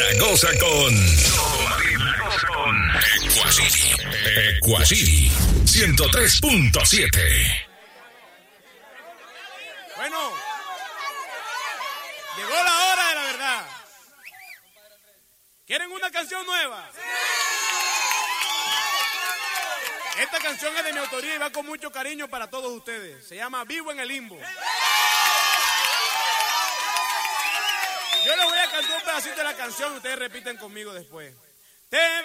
Goza con Equacity 103.7. Bueno, llegó la hora de la verdad. ¿Quieren una canción nueva? Esta canción es de mi autoría y va con mucho cariño para todos ustedes. Se llama Vivo en el Limbo. Yo les voy a cantar un pedacito de la canción y ustedes repiten conmigo después.